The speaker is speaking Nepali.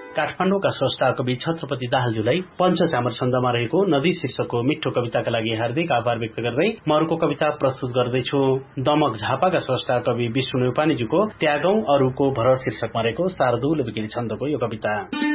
काठमाडौँका स्रष्टा कवि छत्रपति दाहालज्यूलाई पञ्चचामर छन्दमा रहेको नदी शीर्षकको मिठो कविताका लागि हार्दिक आभार व्यक्त गर्दै म अर्को कविता प्रस्तुत गर्दैछु। दमक झापाका स्रष्टा कवि विष्णु नेपानीज्यूको त्यागौं अरूको भर शीर्षकमा रहेको शार्दूल बिकिनी छन्दको यो कविता।